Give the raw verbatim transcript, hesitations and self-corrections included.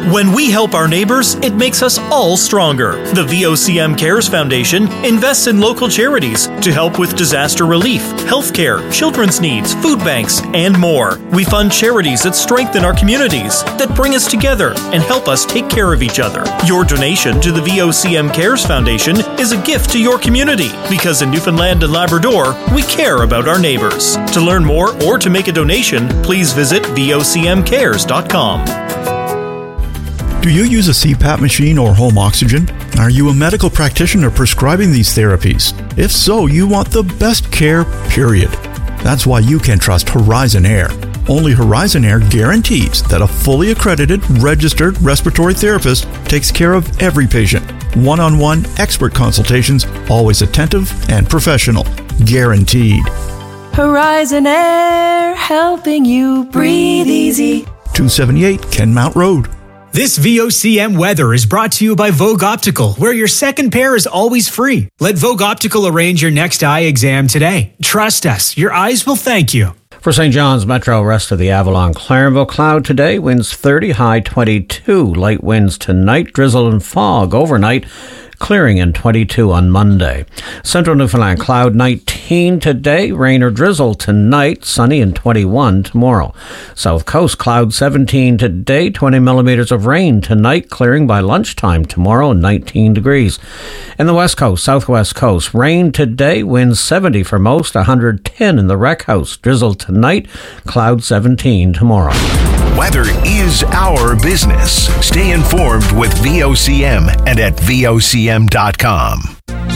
When we help our neighbors, it makes us all stronger. The V O C M Cares Foundation invests in local charities to help with disaster relief, healthcare, children's needs, food banks, and more. We fund charities that strengthen our communities, that bring us together and help us take care of each other. Your donation to the V O C M Cares Foundation is a gift to your community, because in Newfoundland and Labrador, we care about our neighbors. To learn more or to make a donation, please visit V O C M cares dot com. Do you use a C PAP machine or home oxygen? Are you a medical practitioner prescribing these therapies? If so, you want the best care, period. That's why you can trust Horizon Air. Only Horizon Air guarantees that a fully accredited, registered respiratory therapist takes care of every patient. One-on-one expert consultations, always attentive and professional. Guaranteed. Horizon Air, helping you breathe easy. two seventy-eight Kenmount Road. This V O C M weather is brought to you by Vogue Optical, where your second pair is always free. Let Vogue Optical arrange your next eye exam today. Trust us, your eyes will thank you. For Saint John's Metro, rest of the Avalon, Clarenville, cloud today, winds thirty, high twenty-two. Light winds tonight, drizzle and fog overnight, clearing in twenty-two on Monday. Central Newfoundland, cloud nineteen today, rain or drizzle tonight, sunny and twenty-one tomorrow. South Coast, cloud seventeen today, twenty millimeters of rain tonight, clearing by lunchtime tomorrow, nineteen degrees. In the West Coast, Southwest Coast, rain today, winds seventy for most, one hundred ten in the Rec House, drizzle tonight, cloud seventeen tomorrow. Weather is our business. Stay informed with V O C M and at V O C M dot com.